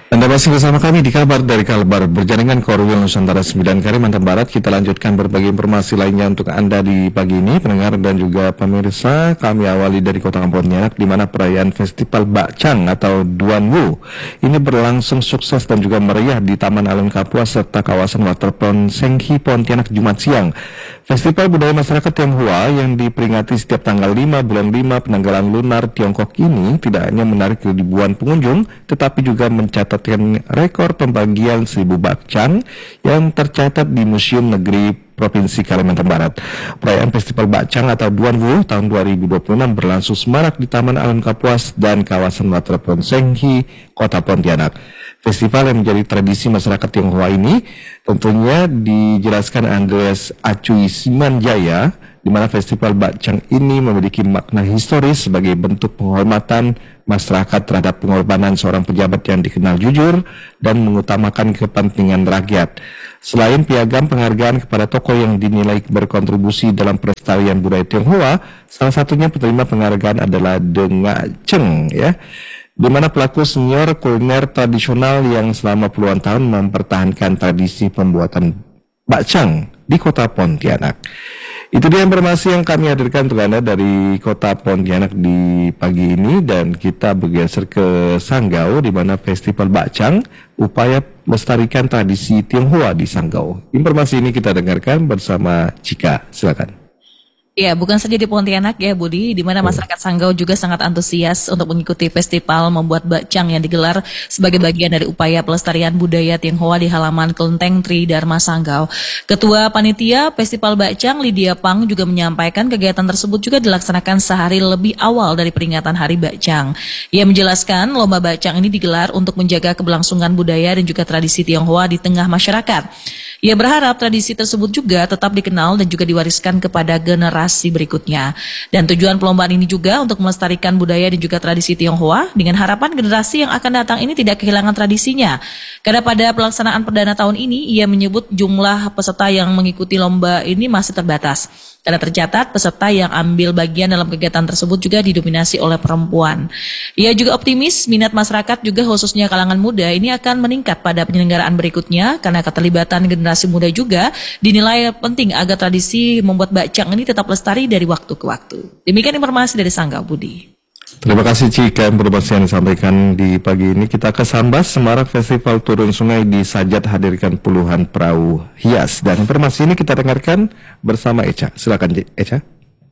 Anda masih bersama kami di kabar dari Kalbar berjaringan Korwil Nusantara 9 Kalimantan Barat. Kita lanjutkan berbagai informasi lainnya untuk Anda di pagi ini, pendengar dan juga pemirsa. Kami awali dari Kota Pontianak, di mana perayaan Festival Bakcang atau Duan Wu ini berlangsung sukses dan juga meriah di Taman Alun Kapuas serta kawasan Waterfront Senghi Pontianak Jumat siang. Festival budaya masyarakat Tionghoa yang diperingati setiap tanggal 5 bulan 5 penanggalan lunar Tiongkok ini tidak hanya menarik ribuan pengunjung, tetapi juga mencatatkan rekor pembagian 1000 bakcang yang tercatat di Museum Negeri Provinsi Kalimantan Barat. Perayaan Festival Bakcang atau Duan Wu tahun 2026 berlangsung semarak di Taman Alun Kapuas dan kawasan Waterfront Senghi, Kota Pontianak. Festival yang menjadi tradisi masyarakat Tionghoa ini tentunya dijelaskan Andreas Acui Simanjaya, di mana Festival Bakcang ini memiliki makna historis sebagai bentuk penghormatan masyarakat terhadap pengorbanan seorang pejabat yang dikenal jujur dan mengutamakan kepentingan rakyat. Selain piagam penghargaan kepada tokoh yang dinilai berkontribusi dalam pelestarian budaya Tionghoa, salah satunya penerima penghargaan adalah Deng Cheng, ya, di mana pelaku senior kuliner tradisional yang selama puluhan tahun mempertahankan tradisi pembuatan bakcang di Kota Pontianak. Itu dia informasi yang kami hadirkan untuk Anda dari Kota Pontianak di pagi ini, dan kita bergeser ke Sanggau, di mana Festival Bakcang upaya melestarikan tradisi Tionghoa di Sanggau. Informasi ini kita dengarkan bersama Cika, silakan. Ya, bukan saja di Pontianak ya Budi, di mana masyarakat Sanggau juga sangat antusias untuk mengikuti festival membuat bakcang yang digelar sebagai bagian dari upaya pelestarian budaya Tionghoa di halaman Kelenteng Tri Dharma Sanggau. Ketua Panitia Festival Bakcang Lydia Pang juga menyampaikan kegiatan tersebut juga dilaksanakan sehari lebih awal dari peringatan Hari Bakcang. Ia menjelaskan lomba bakcang ini digelar untuk menjaga keberlangsungan budaya dan juga tradisi Tionghoa di tengah masyarakat. Ia berharap tradisi tersebut juga tetap dikenal dan juga diwariskan kepada generasi berikutnya. Dan tujuan perlombaan ini juga untuk melestarikan budaya dan juga tradisi Tionghoa dengan harapan generasi yang akan datang ini tidak kehilangan tradisinya. Karena pada pelaksanaan perdana tahun ini, ia menyebut jumlah peserta yang mengikuti lomba ini masih terbatas. Karena tercatat peserta yang ambil bagian dalam kegiatan tersebut juga didominasi oleh perempuan. Ia juga optimis minat masyarakat juga khususnya kalangan muda ini akan meningkat pada penyelenggaraan berikutnya karena keterlibatan generasi muda juga dinilai penting agar tradisi membuat bakcang ini tetap lestari dari waktu ke waktu. Demikian informasi dari Sanggau, Budi. Terima kasih Cika, informasi yang disampaikan di pagi ini. Kita ke Sambas, Semarak Festival Turun Sungai di Sajat hadirkan puluhan perahu hias. Dan informasi ini kita dengarkan bersama Eca. Silakan Eca.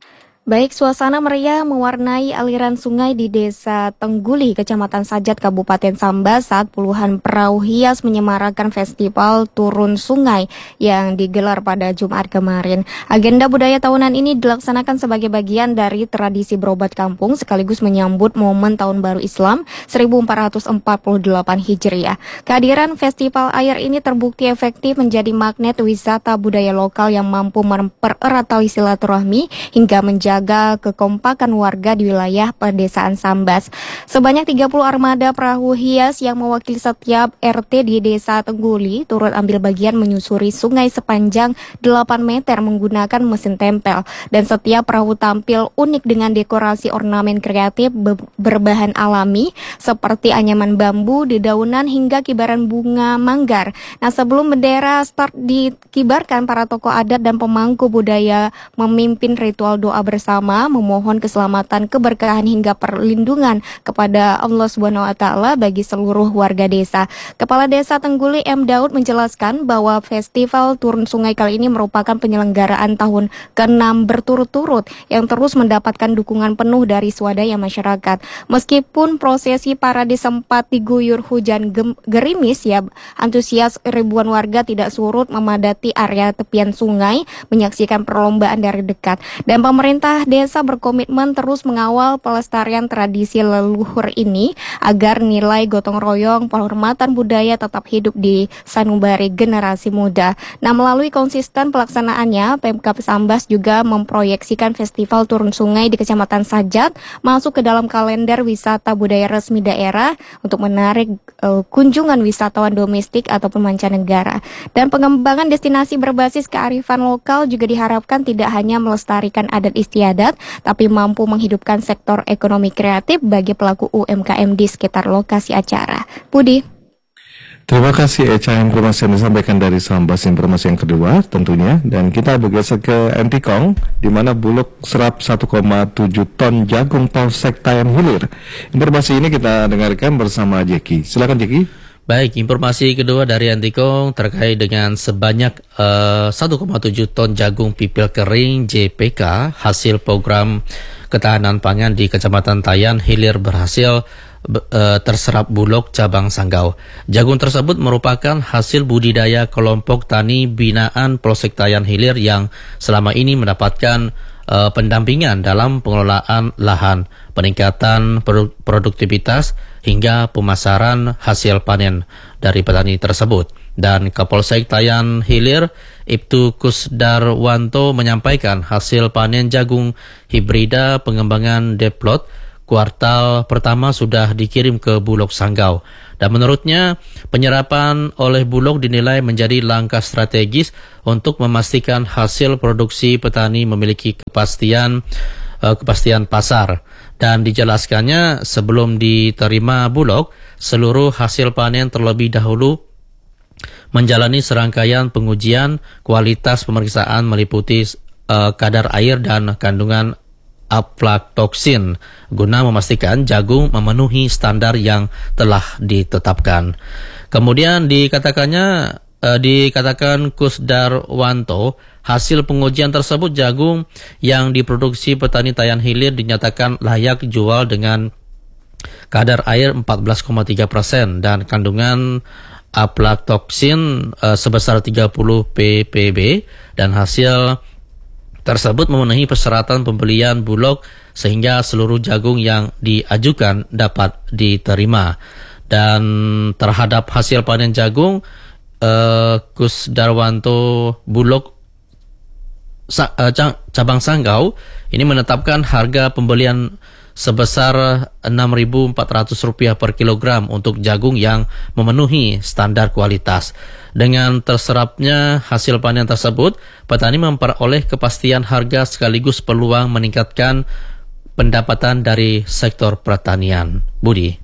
Baik, suasana meriah mewarnai aliran sungai di Desa Tengguli, Kecamatan Sajat, Kabupaten Sambas saat puluhan perahu hias menyemarakan Festival Turun Sungai yang digelar pada Jumat kemarin. Agenda budaya tahunan ini dilaksanakan sebagai bagian dari tradisi berobat kampung sekaligus menyambut momen Tahun Baru Islam 1448 Hijriah. Kehadiran festival air ini terbukti efektif menjadi magnet wisata budaya lokal yang mampu mempererat tali silaturahmi hingga menjaga kekompakan warga di wilayah pedesaan Sambas. Sebanyak 30 armada perahu hias yang mewakili setiap RT di Desa Tengguli turut ambil bagian menyusuri sungai sepanjang 8 meter menggunakan mesin tempel, dan setiap perahu tampil unik dengan dekorasi ornamen kreatif berbahan alami seperti anyaman bambu, dedaunan hingga kibaran bunga manggar. Nah, sebelum bendera start dikibarkan, para tokoh adat dan pemangku budaya memimpin ritual doa bersama memohon keselamatan, keberkahan hingga perlindungan kepada Allah Subhanahu wa taala bagi seluruh warga desa. Kepala Desa Tengguli M Daud menjelaskan bahwa Festival Turun Sungai kali ini merupakan penyelenggaraan tahun ke-6 berturut-turut yang terus mendapatkan dukungan penuh dari swadaya masyarakat. Meskipun prosesi parade sempat diguyur hujan gerimis, ya, antusias ribuan warga tidak surut memadati area tepian sungai menyaksikan perlombaan dari dekat. Dan pemerintah desa berkomitmen terus mengawal pelestarian tradisi leluhur ini agar nilai gotong royong, penghormatan budaya tetap hidup di sanubari generasi muda. Nah, melalui konsisten pelaksanaannya, Pemkab Sambas juga memproyeksikan Festival Turun Sungai di Kecamatan Sajat masuk ke dalam kalender wisata budaya resmi daerah untuk menarik kunjungan wisatawan domestik ataupun mancanegara. Dan pengembangan destinasi berbasis kearifan lokal juga diharapkan tidak hanya melestarikan adat istiadat, tapi mampu menghidupkan sektor ekonomi kreatif bagi pelaku UMKM di sekitar lokasi acara. Budi. Terima kasih Eca, informasi yang disampaikan dari Sambas. Informasi yang kedua tentunya, dan kita bergeser ke Antikong, di mana Bulog serap 1,7 ton jagung Polsek Tayan Hilir. Informasi ini kita dengarkan bersama Jeki. Silakan Jeki. Baik, informasi kedua dari Antikong terkait dengan sebanyak 1,7 ton jagung pipil kering JPK hasil program ketahanan pangan di Kecamatan Tayan Hilir berhasil terserap Bulog cabang Sanggau. Jagung tersebut merupakan hasil budidaya kelompok tani binaan Polsek Tayan Hilir yang selama ini mendapatkan pendampingan dalam pengelolaan lahan, peningkatan produktivitas hingga pemasaran hasil panen dari petani tersebut. Dan Kapolsek Tayan Hilir, Ibtu Kusdarwanto menyampaikan hasil panen jagung hibrida pengembangan deplot kuartal pertama sudah dikirim ke Bulog Sanggau. Dan menurutnya, penyerapan oleh Bulog dinilai menjadi langkah strategis untuk memastikan hasil produksi petani memiliki kepastian pasar. Dan dijelaskannya, sebelum diterima Bulog, seluruh hasil panen terlebih dahulu menjalani serangkaian pengujian kualitas pemeriksaan meliputi kadar air dan kandungan aflatoksin guna memastikan jagung memenuhi standar yang telah ditetapkan. Kemudian dikatakan Kusdarwanto, hasil pengujian tersebut jagung yang diproduksi petani Tayan Hilir dinyatakan layak jual dengan kadar air 14,3% dan kandungan aflatoksin sebesar 30 ppb, dan hasil tersebut memenuhi persyaratan pembelian Bulog sehingga seluruh jagung yang diajukan dapat diterima. Dan terhadap hasil panen jagung, Kusdarwanto Bulog cabang Sanggau ini menetapkan harga pembelian sebesar Rp6.400 per kilogram untuk jagung yang memenuhi standar kualitas. Dengan terserapnya hasil panen tersebut, petani memperoleh kepastian harga sekaligus peluang meningkatkan pendapatan dari sektor pertanian. Budi.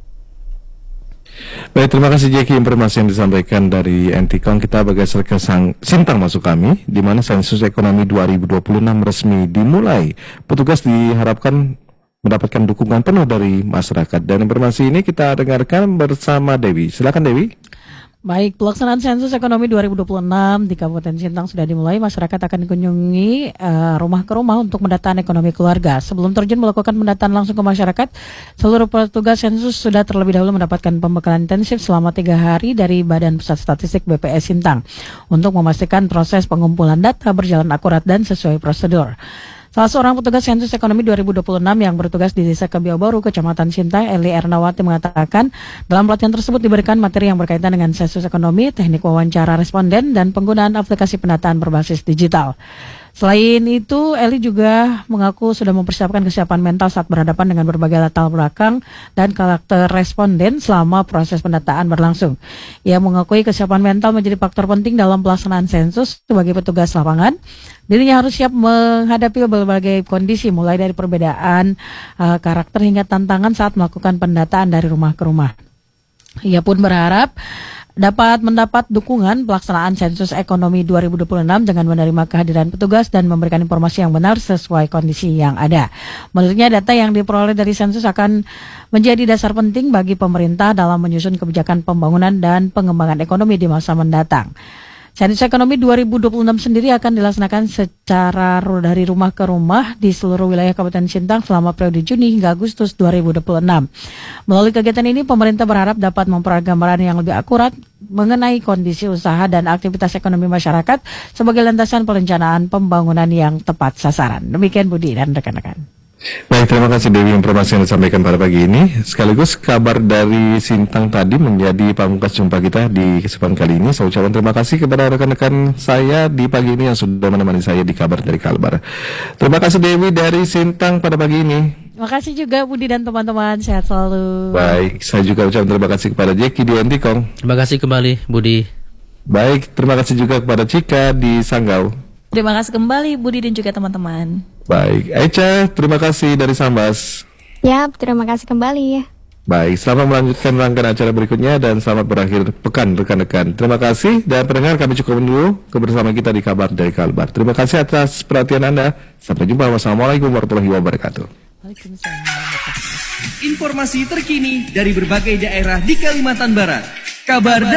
Baik, terima kasih Jeki, informasi yang disampaikan dari Antikong. Kita bergeser ke Sintang masuk kami, di mana sensus ekonomi 2026 resmi dimulai. Petugas diharapkan mendapatkan dukungan penuh dari masyarakat. Dan informasi ini kita dengarkan bersama Dewi. Silakan Dewi. Baik, pelaksanaan sensus ekonomi 2026 di Kabupaten Sintang sudah dimulai. Masyarakat akan dikunjungi rumah ke rumah untuk mendataan ekonomi keluarga. Sebelum terjun melakukan pendataan langsung ke masyarakat, seluruh petugas sensus sudah terlebih dahulu mendapatkan pembekalan intensif selama 3 hari dari Badan Pusat Statistik BPS Sintang untuk memastikan proses pengumpulan data berjalan akurat dan sesuai prosedur. Salah seorang petugas sensus ekonomi 2026 yang bertugas di Desa Kebiaubaru, Kecamatan Sintang, Eli Ernawati mengatakan dalam pelatihan tersebut diberikan materi yang berkaitan dengan sensus ekonomi, teknik wawancara responden, dan penggunaan aplikasi pendataan berbasis digital. Selain itu, Eli juga mengaku sudah mempersiapkan kesiapan mental saat berhadapan dengan berbagai latar belakang dan karakter responden selama proses pendataan berlangsung. Ia mengakui kesiapan mental menjadi faktor penting dalam pelaksanaan sensus sebagai petugas lapangan. Dirinya harus siap menghadapi berbagai kondisi, mulai dari perbedaan karakter hingga tantangan saat melakukan pendataan dari rumah ke rumah. Ia pun berharap dapat mendapat dukungan pelaksanaan sensus ekonomi 2026 dengan menerima kehadiran petugas dan memberikan informasi yang benar sesuai kondisi yang ada. Menurutnya, data yang diperoleh dari sensus akan menjadi dasar penting bagi pemerintah dalam menyusun kebijakan pembangunan dan pengembangan ekonomi di masa mendatang. Sensus ekonomi 2026 sendiri akan dilaksanakan secara dari rumah ke rumah di seluruh wilayah Kabupaten Sintang selama periode Juni hingga Agustus 2026. Melalui kegiatan ini, pemerintah berharap dapat memperoleh gambaran yang lebih akurat mengenai kondisi usaha dan aktivitas ekonomi masyarakat sebagai landasan perencanaan pembangunan yang tepat sasaran. Demikian Budi dan rekan-rekan. Baik, terima kasih Dewi, informasi yang disampaikan pada pagi ini. Sekaligus kabar dari Sintang tadi menjadi pamungkas jumpa kita di kesempatan kali ini. Saya ucapkan terima kasih kepada rekan-rekan saya di pagi ini yang sudah menemani saya di kabar dari Kalbar. Terima kasih Dewi dari Sintang pada pagi ini. Terima kasih juga Budi dan teman-teman, sehat selalu. Baik, saya juga ucapkan terima kasih kepada Jeki di Antikong. Terima kasih kembali Budi. Baik, terima kasih juga kepada Cika di Sanggau. Terima kasih kembali Budi dan juga teman-teman. Baik, Eca, terima kasih dari Sambas. Ya, terima kasih kembali ya. Baik, selamat melanjutkan rangkaian acara berikutnya dan selamat berakhir pekan rekan-rekan. Terima kasih dan pendengar kami cukup dulu kebersamaan kita di Kabar dari Kalbar. Terima kasih atas perhatian Anda. Sampai jumpa. Wassalamualaikum warahmatullahi wabarakatuh. Informasi terkini dari berbagai daerah di Kalimantan Barat. Kabar